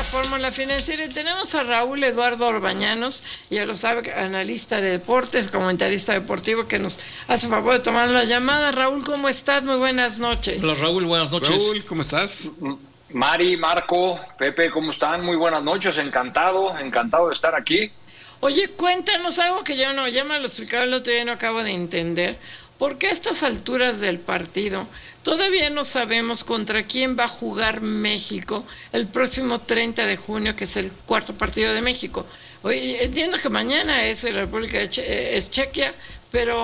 Fórmula Financiera y tenemos a Raúl Eduardo Orbañanos, ya lo sabe, analista de deportes, comentarista deportivo, que nos hace favor de tomar la llamada. Raúl, ¿cómo estás? Muy buenas noches. Hola Raúl, buenas noches. Raúl, ¿cómo estás? Mari, Marco, Pepe, ¿cómo están? Muy buenas noches, encantado de estar aquí. Oye, cuéntanos algo que yo no, ya me lo explicaba el otro día y no acabo de entender. ¿Por qué a estas alturas del partido todavía no sabemos contra quién va a jugar México el próximo 30 de junio, que es el cuarto partido de México? Oye, entiendo que mañana es la República es Chequia, pero